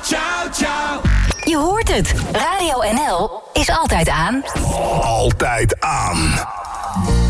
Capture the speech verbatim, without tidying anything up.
ciao, ciao. Je hoort het. Radio N L is altijd aan. Altijd aan.